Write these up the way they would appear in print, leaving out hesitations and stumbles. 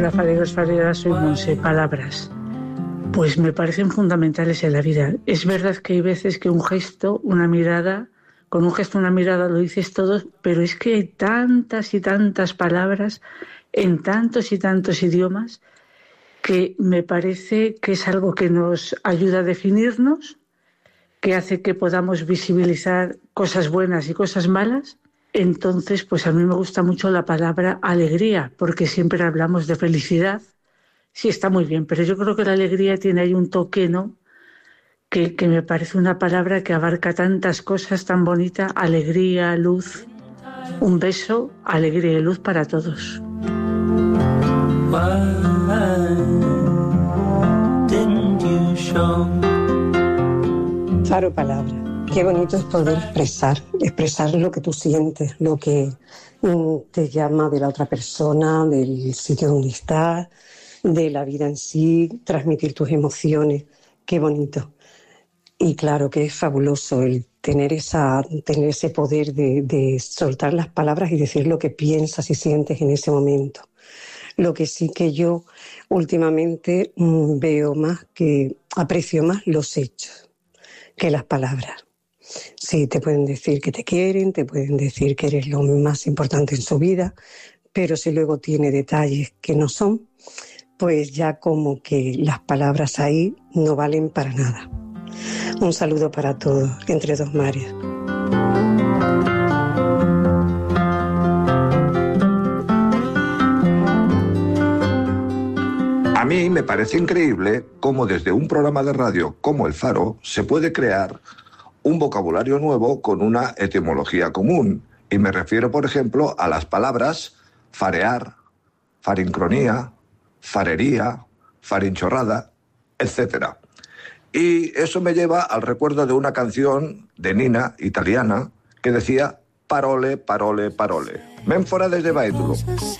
Hola, fareros, fareras, soy Monse. Palabras. Pues me parecen fundamentales en la vida. Es verdad que hay veces que un gesto, una mirada, con un gesto, una mirada lo dices todo, pero es que hay tantas y tantas palabras en tantos y tantos idiomas que me parece que es algo que nos ayuda a definirnos, que hace que podamos visibilizar cosas buenas y cosas malas. Entonces, pues a mí me gusta mucho la palabra alegría, porque siempre hablamos de felicidad. Sí, está muy bien, pero yo creo que la alegría tiene ahí un toque, ¿no? Que me parece una palabra que abarca tantas cosas tan bonitas. Alegría, luz. Un beso, alegría y luz para todos. Faro palabra. Qué bonito es poder expresar lo que tú sientes, lo que te llama de la otra persona, del sitio donde estás, de la vida en sí, transmitir tus emociones. Qué bonito. Y claro que es fabuloso el tener ese poder de soltar las palabras y decir lo que piensas y sientes en ese momento. Lo que sí que yo últimamente veo más, que aprecio más los hechos que las palabras. Sí, te pueden decir que te quieren, te pueden decir que eres lo más importante en su vida, pero si luego tiene detalles que no son, pues ya como que las palabras ahí no valen para nada. Un saludo para todos, entre dos mares. A mí me parece increíble cómo desde un programa de radio como El Faro se puede crear un vocabulario nuevo con una etimología común. Y me refiero, por ejemplo, a las palabras farear, farincronía, farería, farinchorrada, etc. Y eso me lleva al recuerdo de una canción de Nina, italiana, que decía parole, parole, parole. Menfora desde Baetulo.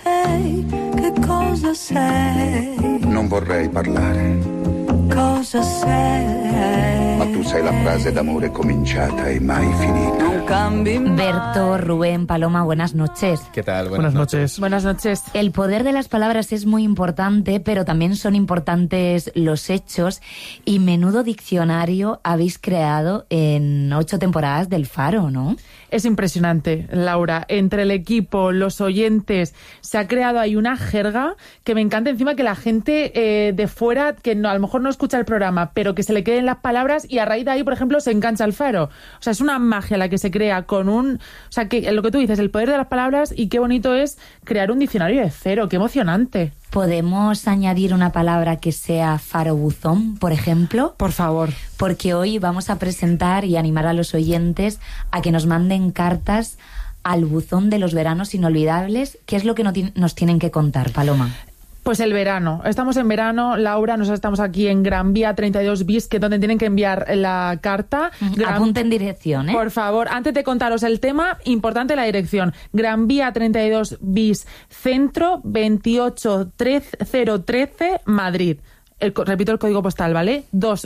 Cosa sei? Non vorrei parlare. Cosa sei? Ma tu sei la frase d'amore cominciata e mai finita. Non cambi mai. Berto, Rubén, Paloma, buenas noches. ¿Qué tal? Buenas noches. Buenas noches. El poder de las palabras es muy importante, pero también son importantes los hechos. Y menudo diccionario habéis creado en 8 temporadas del Faro, ¿no? Es impresionante, Laura. Entre el equipo, los oyentes, se ha creado ahí una jerga que me encanta. Encima que la gente de fuera, que no, a lo mejor no escucha el programa, pero que se le queden las palabras y a raíz de ahí, por ejemplo, se engancha el Faro. O sea, es una magia la que se crea con un... O sea, que lo que tú dices, el poder de las palabras, y qué bonito es crear un diccionario de cero. ¡Qué emocionante! ¿Podemos añadir una palabra que sea farobuzón, por ejemplo? Por favor. Porque hoy vamos a presentar y animar a los oyentes a que nos manden cartas al buzón de los veranos inolvidables. ¿Qué es lo que nos tienen que contar, Paloma? Pues el verano. Estamos en verano, Laura, nosotros estamos aquí en Gran Vía 32 bis, que es donde tienen que enviar la carta. Apunten dirección, ¿eh? Por favor, antes de contaros el tema, importante la dirección. Gran Vía 32 bis, Centro 28013, Madrid. Repito el código postal, ¿vale?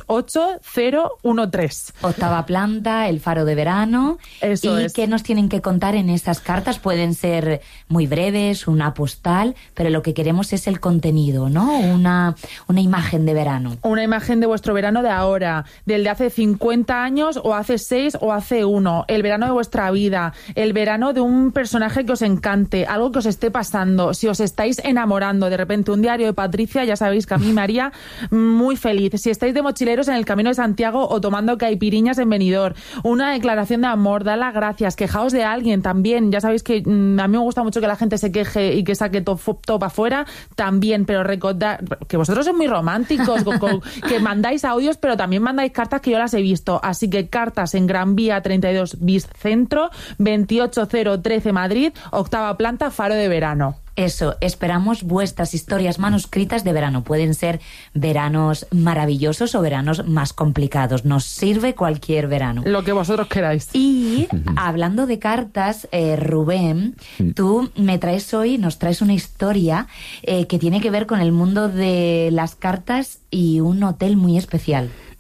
28013. 8ª planta, el Faro de verano. Eso ¿Y es. qué nos tienen que contar en esas cartas? Pueden ser muy breves, una postal, pero lo que queremos es el contenido, ¿no? Una imagen de verano. Una imagen de vuestro verano de ahora, del de hace 50 años, o hace 6, o hace 1. El verano de vuestra vida, el verano de un personaje que os encante, algo que os esté pasando, si os estáis enamorando. De repente, un diario de Patricia, ya sabéis que a mí me haría muy feliz. Si estáis de mochileros en el Camino de Santiago o tomando caipiriñas en Benidorm, una declaración de amor, dar las gracias, quejaos de alguien también. Ya sabéis que a mí me gusta mucho que la gente se queje y que saque todo para afuera también, pero recordad que vosotros sois muy románticos, que mandáis audios, pero también mandáis cartas, que yo las he visto. Así que cartas en Gran Vía 32 bis Centro, 28013 Madrid, 8ª planta, Faro de verano. Eso, esperamos vuestras historias manuscritas de verano. Pueden ser veranos maravillosos o veranos más complicados. Nos sirve cualquier verano. Lo que vosotros queráis. Y hablando de cartas, Rubén, tú nos traes una historia que tiene que ver con el mundo de las cartas y un hotel muy especial.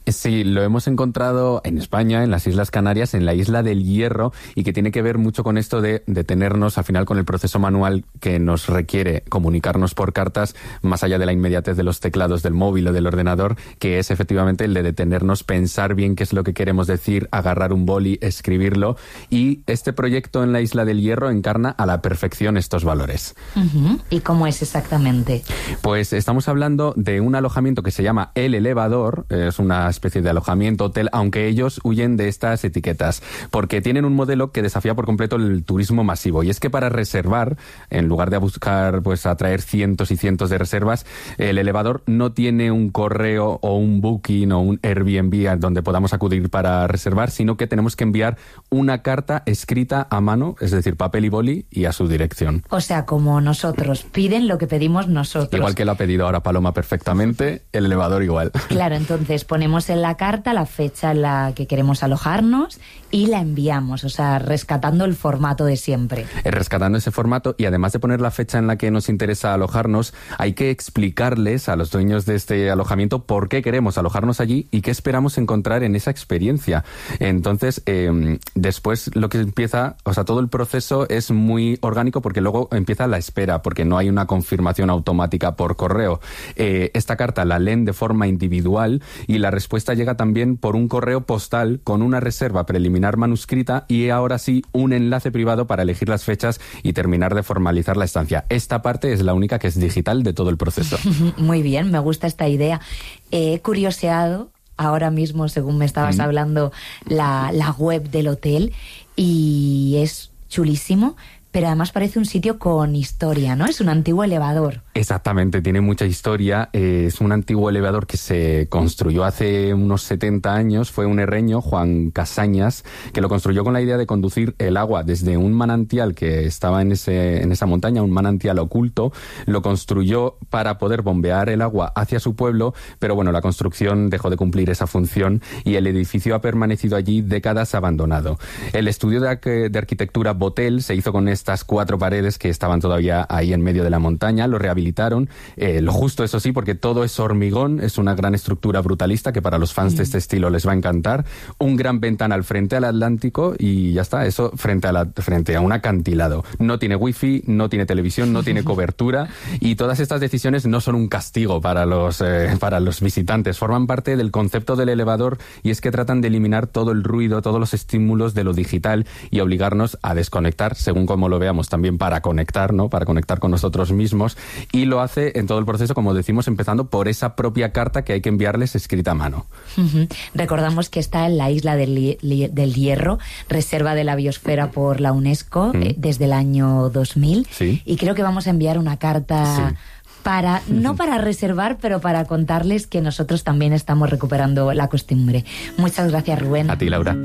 Sí, lo hemos encontrado en España, en las Islas Canarias, en la isla del Hierro, y que tiene que ver mucho con esto de detenernos al final con el proceso manual que nos requiere comunicarnos por cartas, más allá de la inmediatez de los teclados del móvil o del ordenador, que es efectivamente el de detenernos, pensar bien qué es lo que queremos decir, agarrar un boli, escribirlo, y este proyecto en la isla del Hierro encarna a la perfección estos valores. Uh-huh. ¿Y cómo es exactamente? Pues estamos hablando de un alojamiento que se llama El Elevador, es una especie de alojamiento, hotel, aunque ellos huyen de estas etiquetas, porque tienen un modelo que desafía por completo el turismo masivo, y es que para reservar, en lugar de buscar, pues atraer cientos y cientos de reservas, El Elevador no tiene un correo o un Booking o un Airbnb donde podamos acudir para reservar, sino que tenemos que enviar una carta escrita a mano, es decir, papel y boli, y a su dirección. O sea, como nosotros, piden lo que pedimos nosotros. Igual que lo ha pedido ahora Paloma perfectamente, El Elevador igual. Claro, entonces ponemos en la carta la fecha en la que queremos alojarnos y la enviamos, o sea, rescatando el formato de siempre. Rescatando ese formato, y además de poner la fecha en la que nos interesa alojarnos, hay que explicarles a los dueños de este alojamiento por qué queremos alojarnos allí y qué esperamos encontrar en esa experiencia. Entonces, después lo que empieza, o sea, todo el proceso es muy orgánico, porque luego empieza la espera, porque no hay una confirmación automática por correo. Esta carta la leen de forma individual y la respuesta llega también por un correo postal con una reserva preliminar manuscrita y ahora sí un enlace privado para elegir las fechas y terminar de formalizar la estancia. Esta parte es la única que es digital de todo el proceso. Muy bien, me gusta esta idea. He curioseado ahora mismo, según me estabas hablando, la web del hotel, y es chulísimo, pero además parece un sitio con historia, ¿no? Es un antiguo elevador. Exactamente, tiene mucha historia. Es un antiguo elevador que se construyó hace unos 70 años. Fue un herreño, Juan Casañas, que lo construyó con la idea de conducir el agua desde un manantial que estaba en esa montaña, un manantial oculto. Lo construyó para poder bombear el agua hacia su pueblo, pero bueno, la construcción dejó de cumplir esa función y el edificio ha permanecido allí décadas abandonado. El estudio de arquitectura Botel se hizo con estas 4 paredes que estaban todavía ahí en medio de la montaña. Lo rehabilitaron, lo justo, eso sí, porque todo es hormigón, es una gran estructura brutalista que para los fans de este estilo les va a encantar. Un gran ventanal frente al Atlántico y ya está, eso frente a un acantilado. No tiene wifi, no tiene televisión, no tiene cobertura, y todas estas decisiones no son un castigo para los visitantes, forman parte del concepto del elevador, y es que tratan de eliminar todo el ruido, todos los estímulos de lo digital y obligarnos a desconectar, según como lo veamos, también para conectar, ¿no? Para conectar con nosotros mismos. Y lo hace en todo el proceso, como decimos, empezando por esa propia carta que hay que enviarles escrita a mano. Recordamos que está en la isla del Hierro, reserva de la biosfera por la UNESCO desde el año 2000. Sí. Y creo que vamos a enviar una carta no para reservar, pero para contarles que nosotros también estamos recuperando la costumbre. Muchas gracias, Rubén. A ti, Laura.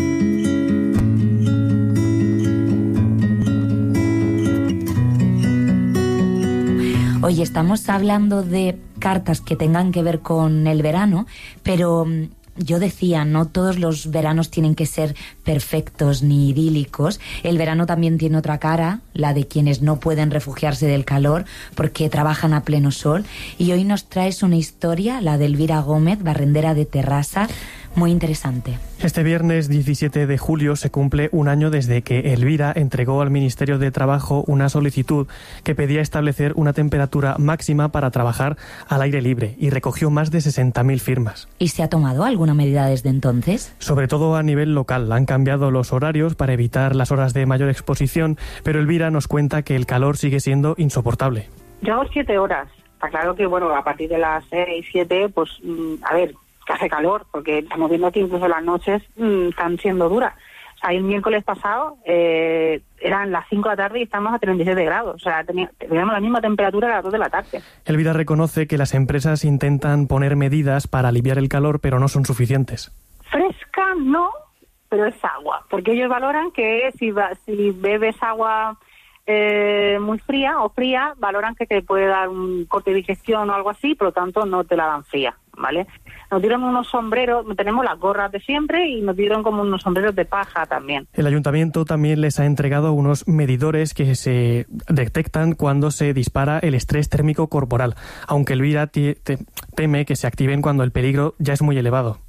Oye, estamos hablando de cartas que tengan que ver con el verano, pero yo decía, no todos los veranos tienen que ser perfectos ni idílicos. El verano también tiene otra cara, la de quienes no pueden refugiarse del calor porque trabajan a pleno sol. Y hoy nos traes una historia, la de Elvira Gómez, barrendera de Terrassa, muy interesante. Este viernes 17 de julio se cumple un año desde que Elvira entregó al Ministerio de Trabajo una solicitud que pedía establecer una temperatura máxima para trabajar al aire libre y recogió más de 60.000 firmas. ¿Y se ha tomado alguna medida desde entonces? Sobre todo a nivel local. Han cambiado los horarios para evitar las horas de mayor exposición, pero Elvira nos cuenta que el calor sigue siendo insoportable. Yo hago 7 horas. Está claro que, bueno, a partir de las 6, 7, pues, a ver, que hace calor, porque estamos viendo que incluso las noches están siendo duras. O sea, el miércoles pasado eran las 5 de la tarde y estamos a 37 grados. O sea, teníamos la misma temperatura a las 2 de la tarde. Elvira reconoce que las empresas intentan poner medidas para aliviar el calor, pero no son suficientes. Fresca no, pero es agua. Porque ellos valoran que si bebes agua muy fría o fría, valoran que te puede dar un corte de digestión o algo así, por lo tanto no te la dan fría, ¿vale? Nos dieron unos sombreros, tenemos las gorras de siempre y nos dieron como unos sombreros de paja también. El ayuntamiento también les ha entregado unos medidores que se detectan cuando se dispara el estrés térmico corporal, aunque Elvira teme que se activen cuando el peligro ya es muy elevado.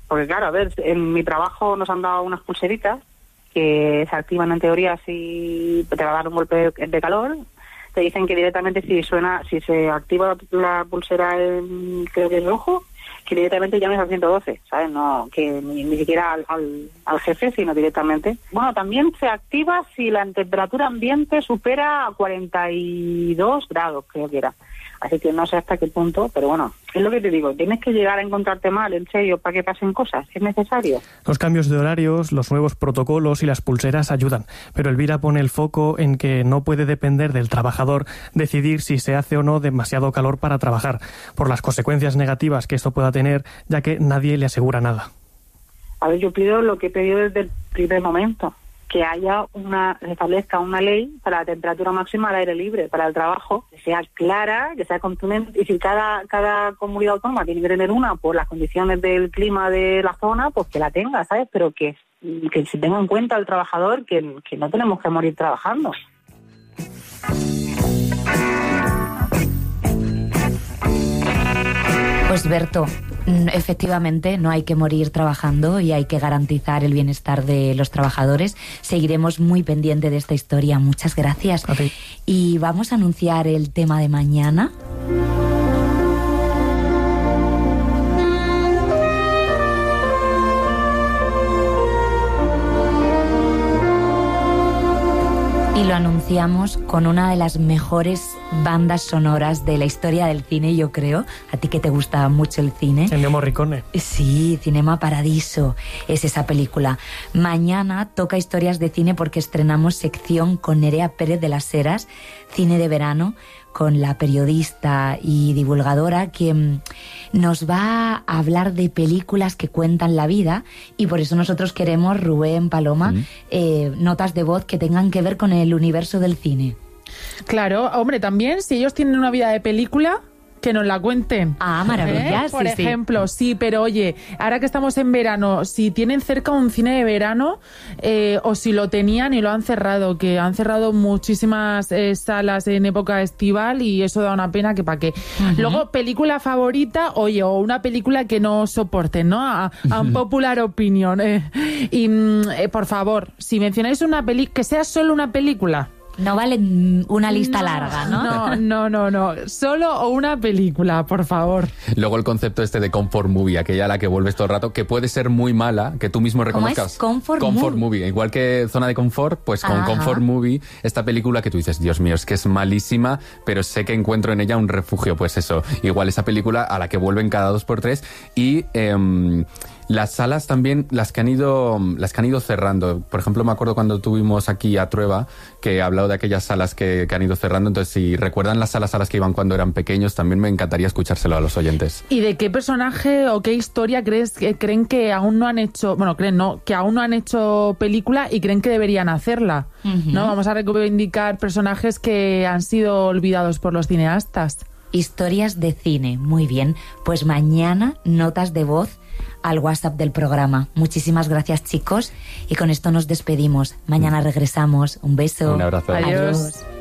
Porque claro, a ver, en mi trabajo nos han dado unas pulseritas que se activan en teoría si te va a dar un golpe de calor. Te dicen que directamente si se activa la pulsera creo que es rojo, que directamente llames al 112, ¿sabes? No, que ni siquiera al jefe, sino directamente. Bueno, también se activa si la temperatura ambiente supera 42 grados, creo que era. Así que no sé hasta qué punto, pero bueno, es lo que te digo, tienes que llegar a encontrarte mal, en serio, para que pasen cosas, es necesario. Los cambios de horarios, los nuevos protocolos y las pulseras ayudan, pero Elvira pone el foco en que no puede depender del trabajador decidir si se hace o no demasiado calor para trabajar, por las consecuencias negativas que esto pueda tener, ya que nadie le asegura nada. A ver, yo pido lo que he pedido desde el primer momento, que se establezca una ley para la temperatura máxima al aire libre, para el trabajo, que sea clara, que sea contundente, y si cada comunidad autónoma tiene que tener una por las condiciones del clima de la zona, pues que la tenga, ¿sabes? Pero que se tenga en cuenta al trabajador que no tenemos que morir trabajando. Pues Berto, efectivamente no hay que morir trabajando y hay que garantizar el bienestar de los trabajadores. Seguiremos muy pendiente de esta historia. Muchas gracias. Okay. Y vamos a anunciar el tema de mañana. Y lo anunciamos con una de las mejores bandas sonoras de la historia del cine, yo creo. A ti que te gusta mucho el cine. Ennio Morricone. Sí, Cinema Paradiso es esa película. Mañana toca historias de cine porque estrenamos sección con Nerea Pérez de las Heras, cine de verano, con la periodista y divulgadora que nos va a hablar de películas que cuentan la vida, y por eso nosotros queremos, Rubén, Paloma, notas de voz que tengan que ver con el universo del cine. Claro, hombre, también si ellos tienen una vida de película, que nos la cuenten. Ah, maravilla. Por ejemplo, sí, pero oye, ahora que estamos en verano, si tienen cerca un cine de verano, o si lo tenían y lo han cerrado, que han cerrado muchísimas salas en época estival y eso da una pena que pa' qué. Luego, película favorita, oye, o una película que no soporten, ¿no? A popular opinion. Y, por favor, si mencionáis una película, que sea solo una película. No vale una lista larga, ¿no? No. Solo o una película, por favor. Luego el concepto de comfort movie, aquella a la que vuelves todo el rato, que puede ser muy mala, que tú mismo reconozcas. ¿Cómo es? Comfort movie. Igual que Zona de Confort, pues con Comfort Movie, esta película que tú dices, Dios mío, es que es malísima, pero sé que encuentro en ella un refugio. Pues eso, igual esa película a la que vuelven cada 2x3 y... las salas también, las que han ido cerrando. Por ejemplo, me acuerdo cuando tuvimos aquí a Trueba, que ha hablado de aquellas salas que han ido cerrando. Entonces, si recuerdan las salas a las que iban cuando eran pequeños, también me encantaría escuchárselo a los oyentes. ¿Y de qué personaje o qué historia creen que aún no han hecho, que aún no han hecho película y creen que deberían hacerla? ¿No? Vamos a reivindicar personajes que han sido olvidados por los cineastas. Historias de cine, muy bien. Pues mañana, notas de voz al WhatsApp del programa. Muchísimas gracias, chicos, y con esto nos despedimos. Mañana regresamos. Un beso. Un abrazo. Adiós.